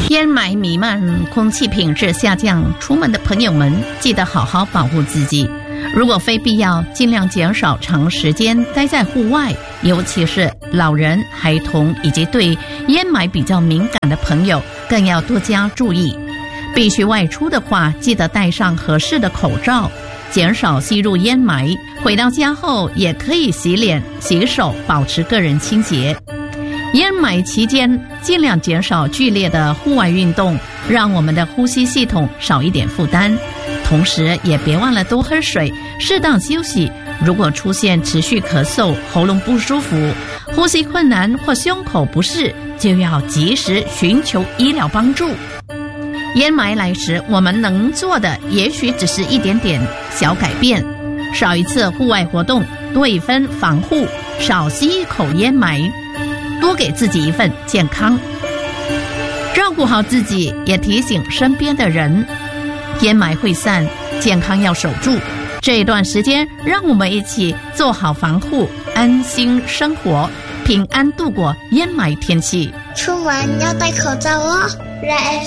烟霾弥漫，空气品质下降，出门的朋友们记得好好保护自己。如果非必要，尽量减少长时间待在户外，尤其是老人、孩童以及对烟霾比较敏感的朋友，更要多加注意。必须外出的话，记得戴上合适的口罩，减少吸入烟霾。回到家后，也可以洗脸、洗手，保持个人清洁。烟霾期间，尽量减少剧烈的户外运动，让我们的呼吸系统少一点负担。同时，也别忘了多喝水，适当休息。如果出现持续咳嗽、喉咙不舒服、呼吸困难或胸口不适，就要及时寻求医疗帮助。烟霾来时，我们能做的也许只是一点点小改变，少一次户外活动，多一分防护，少吸一口烟霾，多给自己一份健康。照顾好自己，也提醒身边的人，烟霾会散，健康要守住。这一段时间，让我们一起做好防护，安心生活，平安度过烟霾天气。 出门要戴口罩哦。